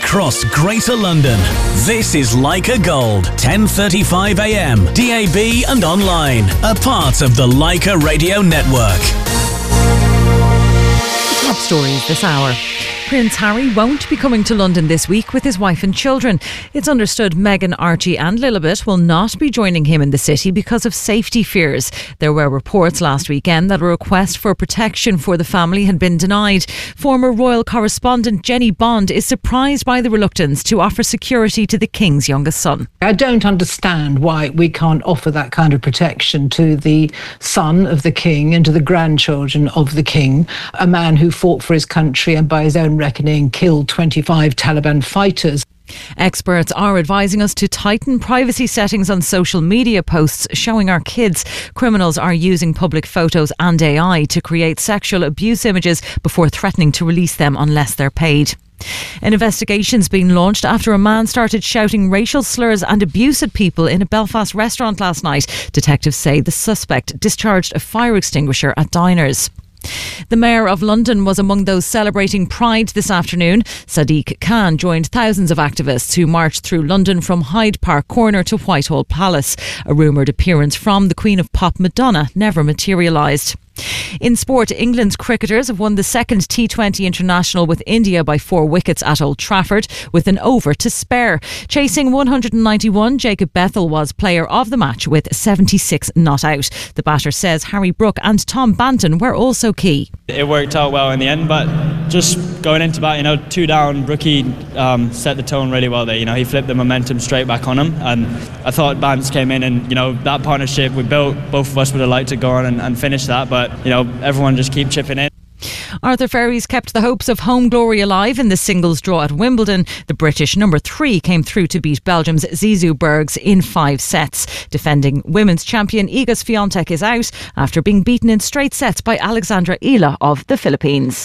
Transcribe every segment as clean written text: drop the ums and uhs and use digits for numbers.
across Greater London. This is Leica Gold, 10:35 a.m, DAB and online. A part of the Leica Radio Network. Top stories this hour. Prince Harry won't be coming to London this week with his wife and children. It's understood Meghan, Archie and Lilibet will not be joining him in the city because of safety fears. There were reports last weekend that a request for protection for the family had been denied. Former royal correspondent Jenny Bond is surprised by the reluctance to offer security to the King's youngest son. I don't understand why we can't offer that kind of protection to the son of the King and to the grandchildren of the King, a man who fought for his country and by his own reckoning killed 25 Taliban fighters. Experts are advising us to tighten privacy settings on social media posts showing our kids. Criminals are using public photos and AI to create sexual abuse images before threatening to release them unless they're paid. An investigation's been launched after a man started shouting racial slurs and abuse at people in a Belfast restaurant last night. Detectives say the suspect discharged a fire extinguisher at diners. The Mayor of London was among those celebrating Pride this afternoon. Sadiq Khan joined thousands of activists who marched through London from Hyde Park Corner to Whitehall Palace. A rumoured appearance from the Queen of Pop Madonna never materialised. In sport, England's cricketers have won the second T20 international with India by 4 wickets at Old Trafford with an over to spare. Chasing 191, Jacob Bethel was player of the match with 76 not out. The batter says Harry Brook and Tom Banton were also key. It worked out well in the end, but just going into bat, 2 down, Brookie set the tone really well there. He flipped the momentum straight back on him, and I thought Bance came in and, that partnership we built, both of us would have liked to go on and finish that, but everyone just keep chipping in. Arthur Ferries kept the hopes of home glory alive in the singles draw at Wimbledon. The British number 3 came through to beat Belgium's Zizou Bergs in 5 sets. Defending women's champion Iga Swiatek is out after being beaten in straight sets by Alexandra Ila of the Philippines.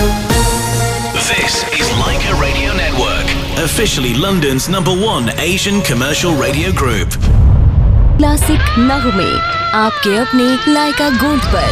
This is Leica Radio Network, officially London's #1 Asian commercial radio group. Classic नगमे आपके अपने लाइका gold पर